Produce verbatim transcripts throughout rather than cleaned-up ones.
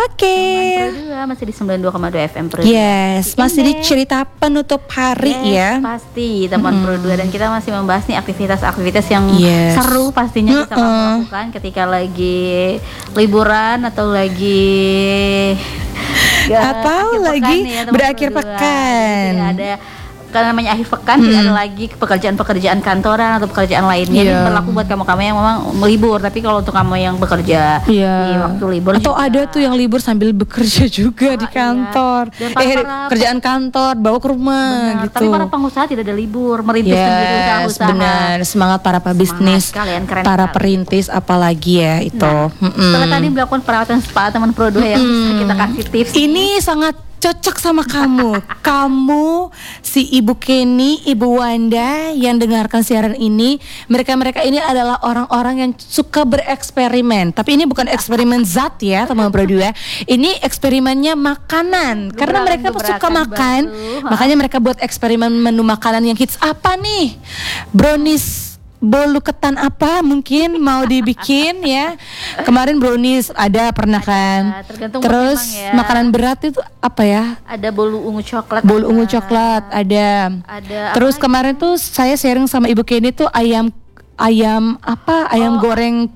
Oke. Teman masih di sembilan puluh dua koma dua F M Pro. Yes, masih di cerita penutup hari yes, ya. Pasti teman mm-hmm. Pro dua, dan kita masih membahas nih aktivitas-aktivitas yang yes. seru pastinya bisa uh-uh. kamu lakukan ketika lagi liburan atau lagi atau lagi pekan, ya, berakhir pekan. Jadi ada karena namanya akhir pekan, hmm. tidak ada lagi pekerjaan-pekerjaan kantoran atau pekerjaan lainnya. Yeah. Ini berlaku buat kamu-kamu yang memang melibur. Tapi kalau untuk kamu yang bekerja yeah. di waktu libur atau juga. ada tuh yang libur sambil bekerja juga ah, di kantor. Iya. Eh para, kerjaan kantor bawa ke rumah benar, gitu. Tapi para pengusaha tidak ada libur, merintis yes, sendiri usaha-usaha. Benar, semangat para pebisnis, kalian keren para sekali. Perintis apalagi ya itu. Nah, setelah tadi melakukan perawatan spa teman Pro dua yang bisa kita kasih tips. Ini nih. sangat cocok sama kamu. Kamu, si Ibu Kenny, Ibu Wanda yang dengarkan siaran ini, mereka-mereka ini adalah orang-orang yang suka bereksperimen. Tapi ini bukan eksperimen zat ya, teman Pro dua. Ini eksperimennya makanan. Gebrakan, karena mereka suka makan, baru. Makanya mereka buat eksperimen menu makanan yang hits. Apa nih? Brownies bolu ketan apa mungkin mau dibikin ya. Kemarin brownies ada pernah kan. Ada, terus ya. Makanan berat itu apa ya? Ada bolu ungu coklat. Bolu ungu coklat ada. Ada. Terus kemarin tuh saya sharing sama Ibu Kenny tuh ayam ayam apa? Ayam oh. goreng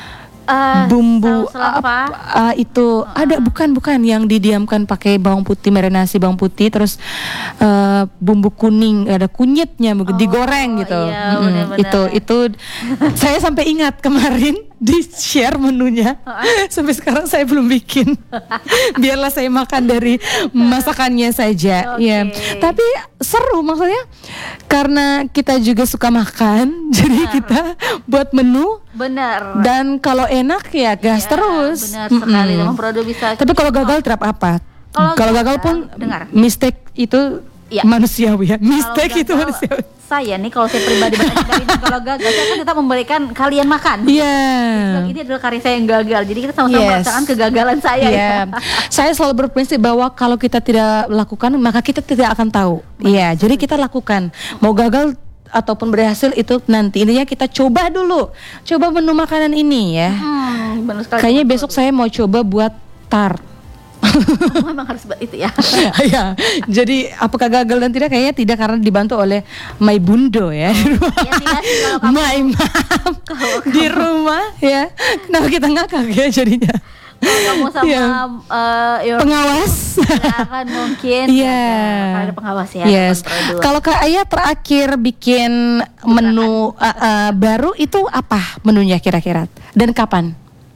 Uh, bumbu apa uh, itu uh, ada bukan bukan yang didiamkan pakai bawang putih, marinasi bawang putih, terus uh, bumbu kuning, ada kunyitnya oh, digoreng gitu. Iya, hmm, itu itu saya sampai ingat kemarin di share menunya sampai sekarang saya belum bikin. Biarlah saya makan dari masakannya saja. Okay. Ya tapi seru maksudnya karena kita juga suka makan. Jadi kita buat menu benar, dan kalau enak ya gas ya, terus. Benar sekali, teman Pro dua bisa. Tapi kalau gagal terap apa? Kalau gagal pun dengar. Mistake itu ya. Manusiawi ya. Mistake itu manusiawi. Saya nih kalau saya pribadi kalau gagal saya kan tetap memberikan kalian makan. Iya. Yeah. Ini adalah karya saya yang gagal. Jadi kita sama-sama yes. merasakan kegagalan saya. Iya. Yeah. Saya selalu berprinsip bahwa kalau kita tidak lakukan maka kita tidak akan tahu. Iya. Yeah. Jadi kita lakukan. Mau gagal ataupun berhasil itu nanti, intinya kita coba dulu, coba menu makanan ini ya. Hmm, kayaknya besok saya mau coba buat tart. Memang harus itu ya. Ya, jadi apakah gagal dan tidak? Kayaknya tidak, karena dibantu oleh My Bundo ya di rumah. Ya, tidak sih, kalau kamu, My Mom di rumah ya. Kenapa kita ngakak ya jadinya? Kamu sama yeah. uh, pengawas akan mungkin yeah. ada pengawas ya. Yes. Kalau Kak Ayah terakhir bikin menu uh, uh, baru itu apa menunya kira-kira dan kapan?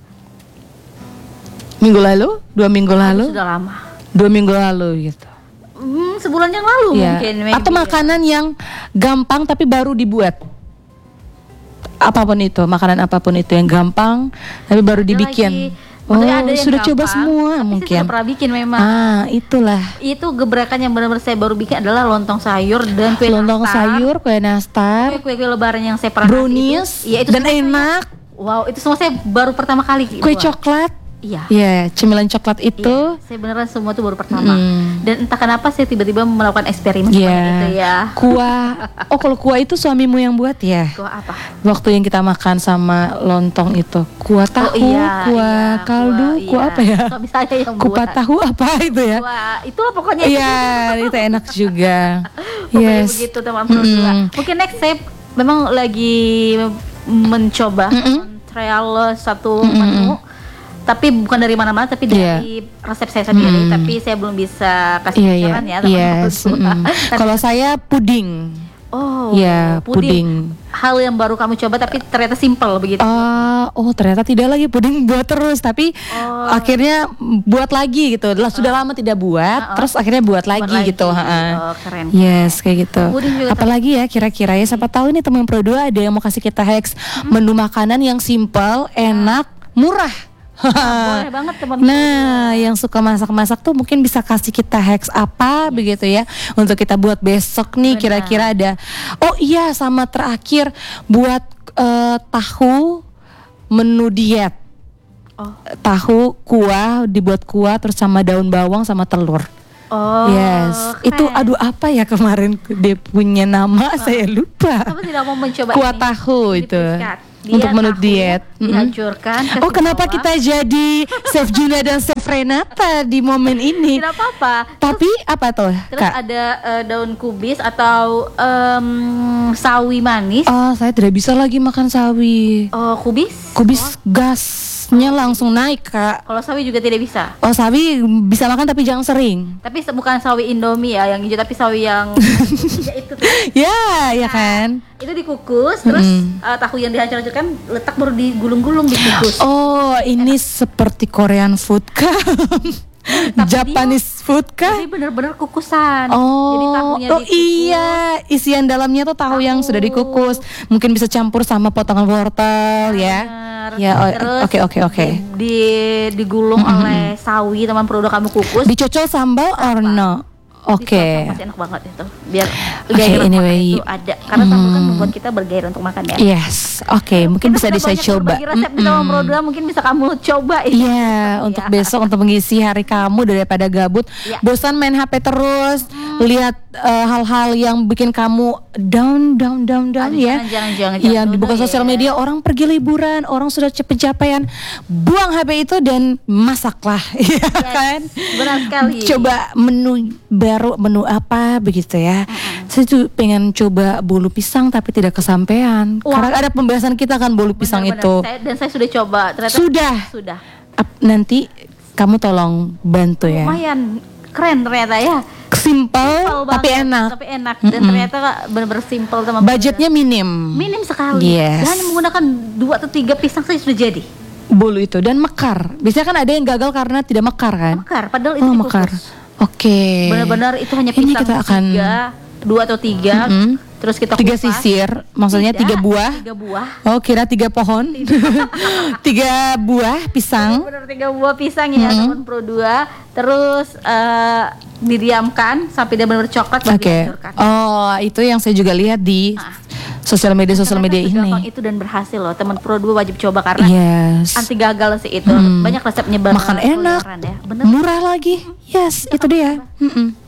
Minggu lalu? Dua minggu lalu? Sudah lama. Dua minggu lalu gitu. Hmm, sebulan yang lalu yeah. mungkin. Atau makanan ya. yang gampang tapi baru dibuat. Apapun itu, makanan apapun itu yang gampang tapi baru ada dibikin. Lagi. Oh, ada yang sudah gampang, coba semua mungkin. Saya sudah pernah bikin memang. Ah, itulah. Itu gebrakan yang benar-benar saya baru bikin adalah lontong sayur dan kue lontong nastar. sayur, kue nastar, kue-kue lebaran yang saya pernah brownies, itu, ya, itu dan enak. Saya, wow, itu semua saya baru pertama kali. Kue buat. Coklat. Iya. Iya, yeah, cemilan coklat itu. Iya, saya beneran semua itu baru pertama. Mm. Dan entah kenapa saya tiba-tiba melakukan eksperimen yeah. seperti itu ya. Kuah. Oh, kalau kuah itu suamimu yang buat ya? Kuah apa? Waktu yang kita makan sama lontong itu. Kuah tahu, oh, iya, kuah iya, kaldu, kuah, kuah iya. apa ya? Suami saya yang kupat buat. Tahu apa itu ya? Kuah, itulah pokoknya. Iya, itu enak juga. Pokoknya yes. begitu teman-teman. Mm-hmm. Mungkin next saya memang lagi mencoba mm-hmm. trial satu mm-hmm. menu. Tapi bukan dari mana-mana, tapi dari yeah. resep saya sendiri. Mm. Tapi saya belum bisa kasih yeah, bocoran yeah. ya teman-teman. Yes. Mm. Kalau saya puding. Oh, ya puding. puding. Hal yang baru kamu coba tapi ternyata simple begitu. Uh, oh ternyata tidak lagi puding buat terus, tapi oh. akhirnya buat lagi gitu. Lah sudah oh. lama tidak buat, oh. terus akhirnya buat, buat lagi, lagi gitu. Oh, keren. Yes, kayak gitu. Apalagi ya kira-kira ya, siapa tahu ini teman Pro dua ada yang mau kasih kita hacks hmm. menu makanan yang simple, enak, murah. Nah, boleh banget teman-teman. Nah, yang suka masak-masak tuh mungkin bisa kasih kita hacks apa yes. begitu ya untuk kita buat besok nih. Benar. Kira-kira ada. Oh iya, sama terakhir buat uh, tahu menu diet. Oh. Tahu kuah, dibuat kuah terus sama daun bawang sama telur. Oh, Yes, keren. itu aduh apa ya kemarin dia punya nama saya lupa. Kamu tidak mau mencoba Kuah ini? tahu Ini itu periskat. Dia untuk menu tahu diet. Mm-mm. Dihancurkan. kasih Oh kenapa bawang. kita jadi Chef Juna dan Chef Renata di momen ini? Tidak apa-apa. Tapi apa tuh Terus Kak? ada eh, daun kubis atau em, sawi manis. Oh saya tidak bisa lagi makan sawi. Oh, kubis? Kubis gasnya langsung naik Kak. Kalau sawi juga tidak bisa. Oh sawi bisa makan tapi jangan sering. Tapi se- bukan sawi Indomie ya, yang hijau, tapi sawi yang ya itu tuh. Ya, ya kan. Itu dikukus, terus Mm-mm. eh, tahu yang dihancur-hancurkan letak baru digulung-gulung dikukus. Oh, ini seperti Korean food kah? Japanese food kah? Jadi bener-bener kukusan. Oh, Jadi tahunya oh dikukus. iya, isian dalamnya tuh tahu yang sudah dikukus. Mungkin bisa campur sama potongan wortel ya. Bener. Ya, oh, Terus oke oke oke. Di, di- digulung oleh sawi teman produk kamu kukus. Dicocol sambal or no? Oke. Disantap, masih enak banget itu. Biar Oke, gairah makan anyway. itu ada. Karena sambal kan Hmm. membuat kita bergairah untuk makan ya. Yes, oke. Mungkin Kita bisa sudah bisa banyak coba. berbagi resep di dalam Mm-mm. program, mungkin bisa kamu coba ya. Iya, untuk besok untuk mengisi hari kamu daripada gabut, Iya. bosan main H P terus, lihat eh, hal-hal yang bikin kamu down, down, down, down Aduh, ya. jangan, jangan, jangan, Iya, jangan dibuka dulu sosial ya. media, orang pergi liburan, orang sudah pencapaian, buang H P itu dan masaklah, ya kan? benar sekali. Coba menu baru, menu apa begitu ya. Saya tuh pengen coba bolu pisang tapi tidak kesampaian. Wah. Karena ada pembahasan kita kan bolu pisang Benar-benar. itu. Saya- dan saya sudah coba. Ternyata Sudah. Sudah. Ap- nanti kamu tolong bantu ya. Lumayan keren ternyata ya. Simple Simple tapi banget, enak. Tapi enak dan Mm-mm. ternyata benar-benar simple teman. Budgetnya minim. minim sekali. Yes. Dan menggunakan dua atau tiga pisang saja sudah jadi. Bolu itu dan mekar. Biasanya kan ada yang gagal karena tidak mekar kan? Mekar, padahal itu Oh, dikukus. mekar. Oke. Benar-benar itu hanya Ini pisang kita akan- tiga, dua atau tiga. Mm-mm. Terus kita Tiga kupas. sisir, maksudnya Tidak, tiga buah. Tiga buah. Oh, kira tiga pohon. Tiga buah pisang. Benar tiga buah pisang ya, Mm-mm. teman Pro dua. Terus eh, didiamkan sampai dia benar-benar coklat baru Oke. dihancurkan. Oh, itu yang saya juga lihat di Ah. sosial media sosial Ternyata media segampang ini. itu dan berhasil loh. Teman Pro dua wajib coba karena Yes. anti gagal sih itu. Hmm. Banyak resepnya ber- Makan enak. berkeluaran ya. Bener. Murah lagi. Yes, itu dia. Mm-mm.